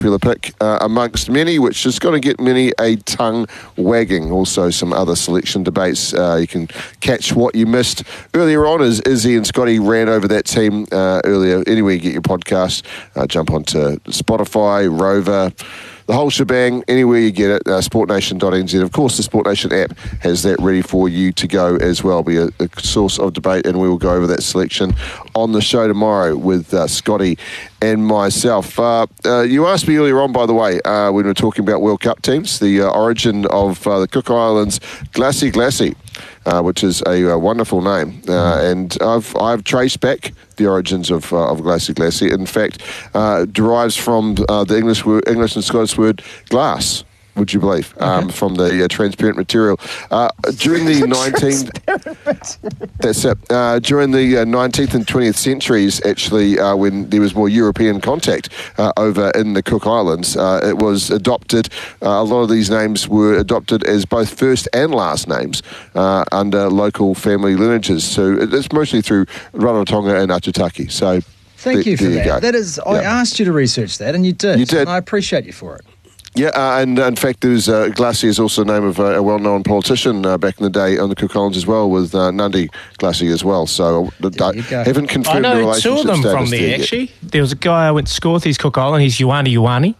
popular pick amongst many, which is going to get many a tongue wagging. Also, some other selection debates. You can catch what you missed earlier on as Izzy and Scotty ran over that team earlier. Anywhere you get your podcast, jump onto Spotify, Rover, the whole shebang, anywhere you get it, sportnation.nz. Of course, the Sport Nation app has that ready for you to go as well. Be a source of debate, and we will go over that selection on the show tomorrow with Scotty and myself. You asked me earlier on, by the way, when we were talking about World Cup teams, the origin of the Cook Islands Glassy, which is a wonderful name. And I've traced back the origins of Glassy. In fact, derives from the English and Scottish word glass. Would you believe? From the transparent material. During the 19th and 20th centuries, actually, when there was more European contact over in the Cook Islands, it was adopted. A lot of these names were adopted as both first and last names under local family lineages. So it's mostly through Rarotonga and Atutaki. So thank you for that. That is, I asked you to research that, and you did. You did. And I appreciate you for it. Yeah, and in fact, there's Glassy is also the name of a well-known politician back in the day on the Cook Islands as well, with Nandi Glassy as well. So I haven't confirmed the relationship. I know two of them from there, actually. There was a guy I went to school with, he's Cook Island, he's Ioane Ioane.